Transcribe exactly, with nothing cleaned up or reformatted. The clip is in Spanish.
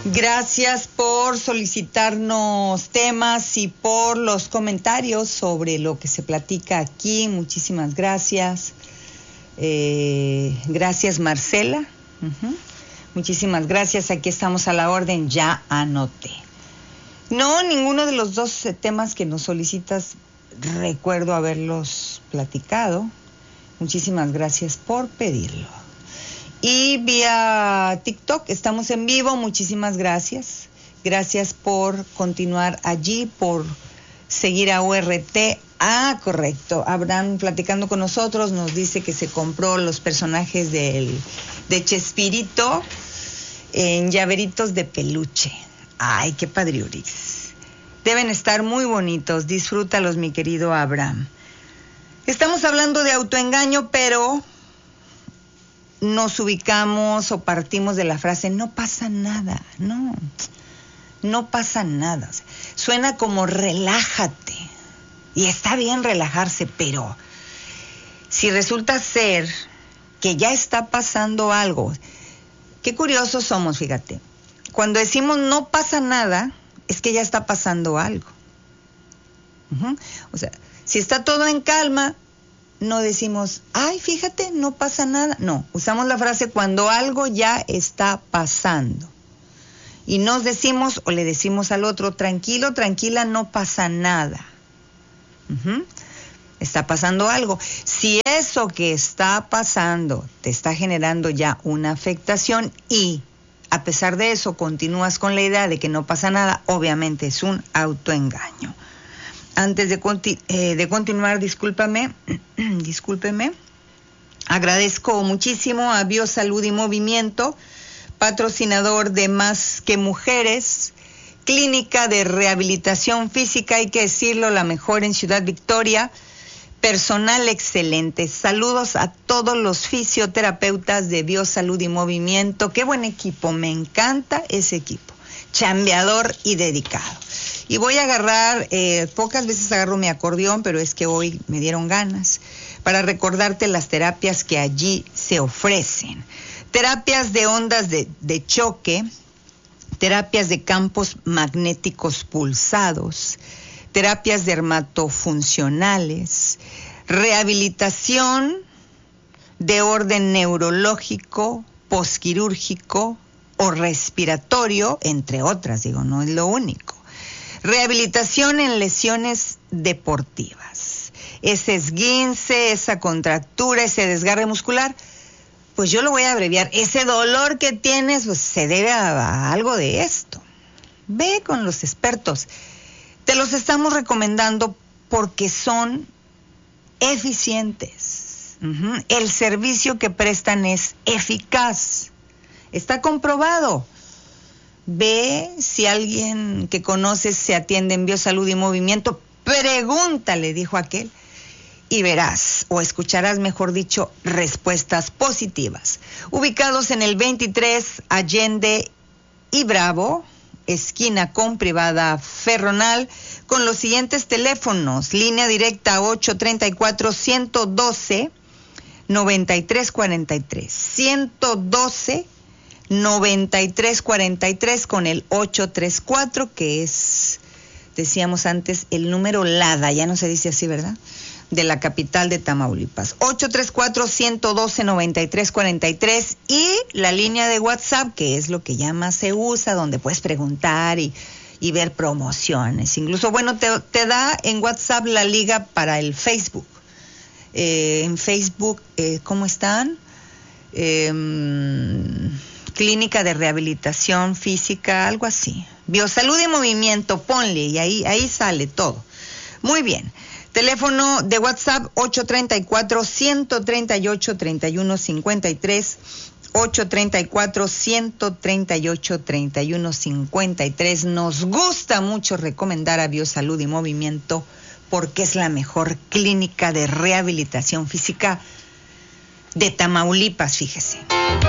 Gracias por solicitarnos temas y por los comentarios sobre lo que se platica aquí. Muchísimas gracias. Eh, gracias, Marcela. Uh-huh. Muchísimas gracias. Aquí estamos a la orden. Ya anoté. No, ninguno de los dos temas que nos solicitas recuerdo haberlos platicado. Muchísimas gracias por pedirlo. Y vía TikTok estamos en vivo. Muchísimas gracias. Gracias por continuar allí, por seguir a U R T. Ah, correcto. Abraham platicando con nosotros nos dice que se compró los personajes del, de Chespirito en llaveritos de peluche. Ay, qué padriurix. Deben estar muy bonitos. Disfrútalos, mi querido Abraham. Estamos hablando de autoengaño, pero nos ubicamos o partimos de la frase, no pasa nada. No, no pasa nada. Suena como relájate. Y está bien relajarse, pero si resulta ser que ya está pasando algo, qué curiosos somos, fíjate. Cuando decimos no pasa nada, es que ya está pasando algo. Uh-huh. O sea, si está todo en calma, no decimos, ay, fíjate, no pasa nada. No, usamos la frase cuando algo ya está pasando. Y nos decimos o le decimos al otro, tranquilo, tranquila, no pasa nada. Uh-huh. Está pasando algo. Si eso que está pasando te está generando ya una afectación y a pesar de eso continúas con la idea de que no pasa nada, obviamente es un autoengaño. Antes de, conti- eh, de continuar, discúlpame, discúlpeme, agradezco muchísimo a Biosalud y Movimiento, patrocinador de Más que Mujeres, clínica de rehabilitación física, hay que decirlo, la mejor en Ciudad Victoria, personal excelente. Saludos a todos los fisioterapeutas de Biosalud y Movimiento. Qué buen equipo, me encanta ese equipo, chambeador y dedicado. Y voy a agarrar, eh, pocas veces agarro mi acordeón, pero es que hoy me dieron ganas, para recordarte las terapias que allí se ofrecen. Terapias de ondas de, de choque, terapias de campos magnéticos pulsados, terapias dermatofuncionales, rehabilitación de orden neurológico, posquirúrgico o respiratorio, entre otras, digo, no es lo único. Rehabilitación en lesiones deportivas. Ese esguince, esa contractura, ese desgarre muscular, pues yo lo voy a abreviar. Ese dolor que tienes, pues se debe a, a algo de esto. Ve con los expertos. Te los estamos recomendando porque son eficientes. Uh-huh. El servicio que prestan es eficaz. Está comprobado. Ve si alguien que conoces se atiende en Biosalud y Movimiento, pregúntale, dijo aquel, y verás, o escucharás, mejor dicho, respuestas positivas. Ubicados en el veintitrés Allende y Bravo, esquina con Privada Ferronal, con los siguientes teléfonos: línea directa ocho treinta y cuatro, ciento doce, noventa y tres cuarenta y tres, ciento doce, noventa y tres cuarenta y tres con el ocho tres cuatro, que es, decíamos antes, el número LADA, ya no se dice así, ¿verdad?, de la capital de Tamaulipas. ocho tres cuatro, ciento doce, noventa y tres cuarenta y tres, y la línea de WhatsApp, que es lo que ya más se usa, donde puedes preguntar y, y ver promociones. Incluso, bueno, te, te da en WhatsApp la liga para el Facebook. Eh, en Facebook, eh, ¿cómo están? Eh, Clínica de Rehabilitación Física, algo así. Biosalud y Movimiento, ponle, y ahí, ahí sale todo. Muy bien. Teléfono de WhatsApp ocho treinta y cuatro, ciento treinta y ocho, treinta y uno cincuenta y tres, ocho treinta y cuatro, ciento treinta y ocho, treinta y uno cincuenta y tres. Nos gusta mucho recomendar a Biosalud y Movimiento porque es la mejor clínica de rehabilitación física de Tamaulipas, fíjese.